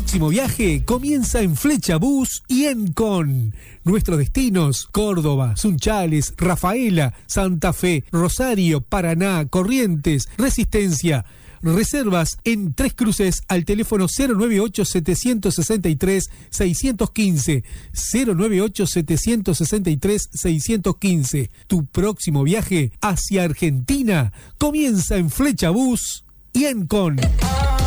próximo viaje comienza en Flecha Bus y Encon. Nuestros destinos: Córdoba, Sunchales, Rafaela, Santa Fe, Rosario, Paraná, Corrientes, Resistencia. Reservas en Tres Cruces al teléfono 098-763-615. 098-763-615. Tu próximo viaje hacia Argentina comienza en Flecha Bus y Encon.